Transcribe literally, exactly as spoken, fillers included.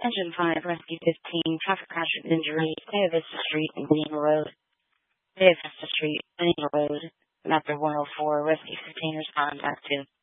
Engine five, Rescue fifteen, traffic crash and injury, Bay Vista Street and Benina Road. Bay Vista Street, Benina Road, Mapper one oh four, Rescue fifteen, respond active.